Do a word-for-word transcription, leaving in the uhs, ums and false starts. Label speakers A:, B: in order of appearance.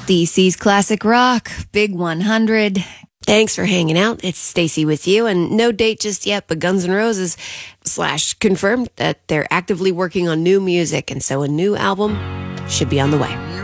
A: D C's Classic Rock, Big one hundred.
B: Thanks for hanging out. It's Stacy with you, and no date just yet, but Guns N' Roses slash confirmed that they're actively working on new music, and so a new album should be on the way.